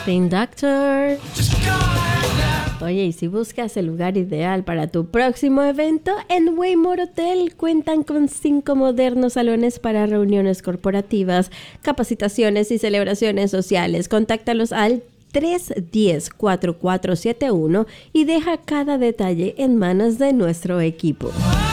Spin Doctor. Oye, y si buscas el lugar ideal para tu próximo evento, en Waymore Hotel cuentan con 5 modernos salones para reuniones corporativas, capacitaciones y celebraciones sociales. Contáctalos al 310-4471 y deja cada detalle en manos de nuestro equipo.